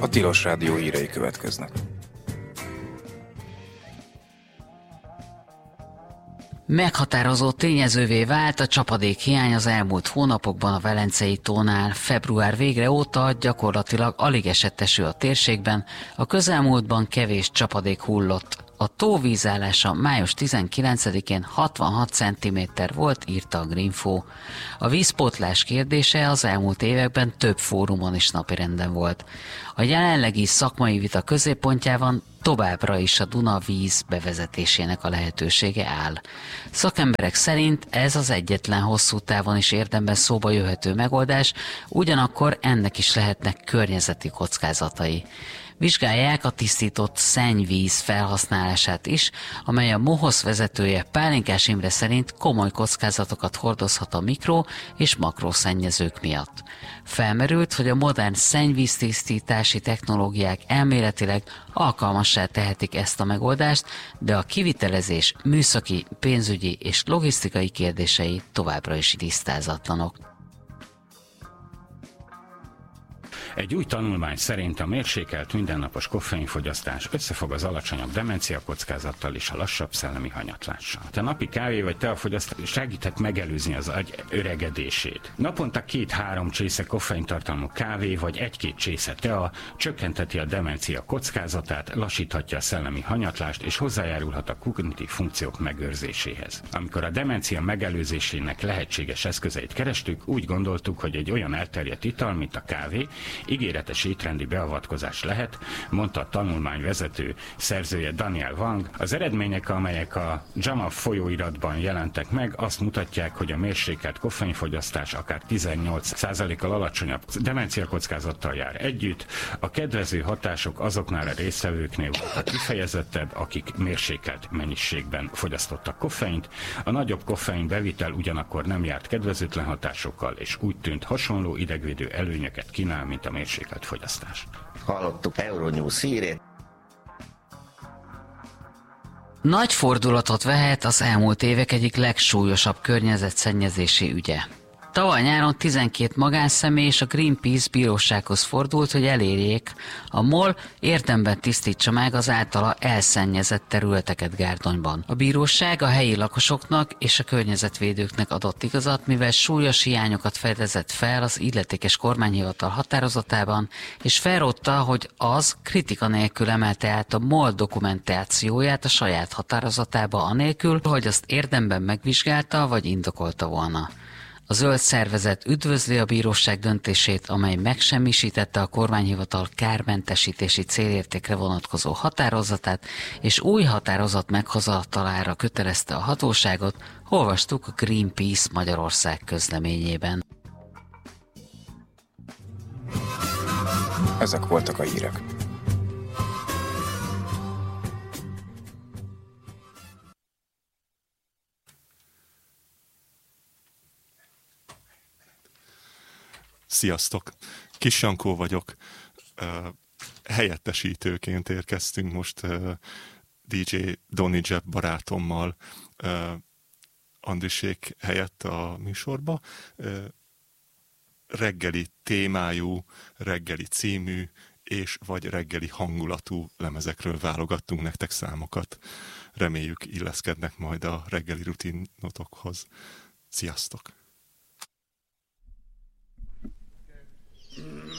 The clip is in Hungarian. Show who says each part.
Speaker 1: A Tilos Rádió hírei következnek.
Speaker 2: Meghatározó tényezővé vált a csapadékhiány az elmúlt hónapokban a Velencei tónál. Február végre óta gyakorlatilag alig esett eső a térségben, a közelmúltban kevés csapadék hullott. A tó vízállása május 19-én 66 cm volt, írta a Greenfo. A vízpótlás kérdése az elmúlt években több fórumon is napirenden volt. A jelenlegi szakmai vita középpontjában továbbra is a Duna víz bevezetésének a lehetősége áll. Szakemberek szerint ez az egyetlen hosszú távon is érdemben szóba jöhető megoldás, ugyanakkor ennek is lehetnek környezeti kockázatai. Vizsgálják a tisztított szennyvíz felhasználását is, amely a MOHOSZ vezetője Pálinkás Imre szerint komoly kockázatokat hordozhat a mikro- és makrószennyezők miatt. Felmerült, hogy a modern szennyvíztisztítási technológiák elméletileg alkalmassá tehetik ezt a megoldást, de a kivitelezés műszaki, pénzügyi és logisztikai kérdései továbbra is tisztázatlanok.
Speaker 3: Egy új tanulmány szerint a mérsékelt mindennapos koffeinfogyasztás összefog az alacsonyabb demencia kockázattal és a lassabb szellemi hanyatlással. A napi kávé vagy teafogyasztás segíthet megelőzni az agy öregedését. Naponta 2-3 csésze koffeintartalmú kávé vagy 1-2 csésze tea csökkenteti a demencia kockázatát, lassíthatja a szellemi hanyatlást és hozzájárulhat a kognitív funkciók megőrzéséhez. Amikor a demencia megelőzésének lehetséges eszközeit kerestük, úgy gondoltuk, hogy egy olyan elterjedt ital, mint a kávé, ígéretes étrendi beavatkozás lehet, mondta a tanulmány vezető szerzője Daniel Wang. Az eredmények, amelyek a JAMA folyóiratban jelentek meg, azt mutatják, hogy a mérsékelt koffeinfogyasztás akár 18%-kal alacsonyabb demenciakockázattal jár együtt. A kedvező hatások azoknál a résztvevőknél voltak kifejezettebb, akik mérsékelt mennyiségben fogyasztottak koffeint. A nagyobb koffein bevitel ugyanakkor nem járt kedvezőtlen hatásokkal, és úgy tűnt, hasonló idegvédő előnyöket kínál, mint a mérsékelt fogyasztás.
Speaker 4: Hallottuk Euronews hírét.
Speaker 2: Nagy fordulatot vehet az elmúlt évek egyik legsúlyosabb környezetszennyezési ügye. Tavaly nyáron 12 magánszemély és a Greenpeace bírósághoz fordult, hogy elérjék, a MOL érdemben tisztítsa meg az általa elszennyezett területeket Gárdonyban. A bíróság a helyi lakosoknak és a környezetvédőknek adott igazat, mivel súlyos hiányokat fedezett fel az illetékes kormányhivatal határozatában, és felrótta, hogy az kritika nélkül emelte át a MOL dokumentációját a saját határozatába anélkül, hogy azt érdemben megvizsgálta vagy indokolta volna. A zöld szervezet üdvözli a bíróság döntését, amely megsemmisítette a kormányhivatal kármentesítési célértékre vonatkozó határozatát, és új határozat meghozatalára kötelezte a hatóságot, olvastuk a Greenpeace Magyarország közleményében.
Speaker 1: Ezek voltak a hírek.
Speaker 5: Sziasztok! Kis Jankó vagyok. Helyettesítőként érkeztünk most DJ Donny Jeb barátommal Andrisék helyett a műsorba. Reggeli témájú, reggeli című és vagy reggeli hangulatú lemezekről válogattunk nektek számokat. Reméljük illeszkednek majd a reggeli rutinotokhoz. Sziasztok!